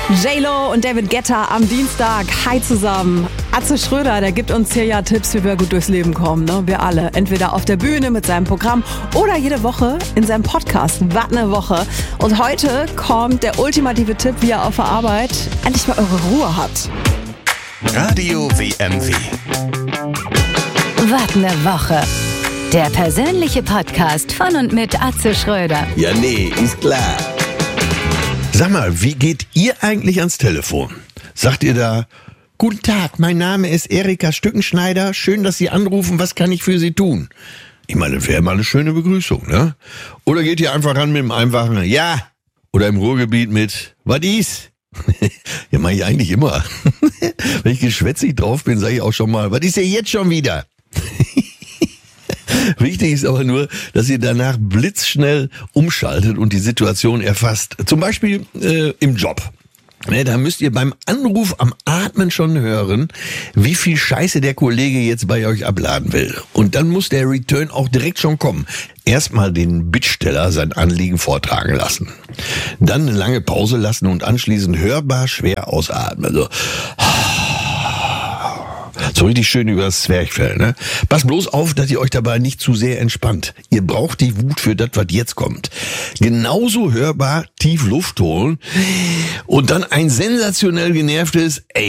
J-Lo und David Guetta am Dienstag. Hi zusammen. Atze Schröder, der gibt uns hier ja Tipps, wie wir gut durchs Leben kommen. Ne? Wir alle. Entweder auf der Bühne mit seinem Programm oder jede Woche in seinem Podcast. Was eine Woche. Und heute kommt der ultimative Tipp, wie ihr auf der Arbeit endlich mal eure Ruhe habt. Radio WMW. Was eine Woche. Der persönliche Podcast von und mit Atze Schröder. Ja, nee, ist klar. Sag mal, wie geht ihr eigentlich ans Telefon? Sagt ihr da, guten Tag, mein Name ist Erika Stückenschneider, schön, dass Sie anrufen, was kann ich für Sie tun? Ich meine, das wäre mal eine schöne Begrüßung, ne? Oder geht ihr einfach ran mit dem einfachen Ja? Oder im Ruhrgebiet mit, was ist? Ja, mach ich eigentlich immer. Wenn ich geschwätzig drauf bin, sage ich auch schon mal, was ist denn jetzt schon wieder? Wichtig ist aber nur, dass ihr danach blitzschnell umschaltet und die Situation erfasst. Zum Beispiel im Job. Da müsst ihr beim Anruf am Atmen schon hören, wie viel Scheiße der Kollege jetzt bei euch abladen will. Und dann muss der Return auch direkt schon kommen. Erstmal den Bittsteller sein Anliegen vortragen lassen. Dann eine lange Pause lassen und anschließend hörbar schwer ausatmen. So richtig schön übers Zwerchfell, ne? Passt bloß auf, dass ihr euch dabei nicht zu sehr entspannt. Ihr braucht die Wut für das, was jetzt kommt. Genauso hörbar tief Luft holen und dann ein sensationell genervtes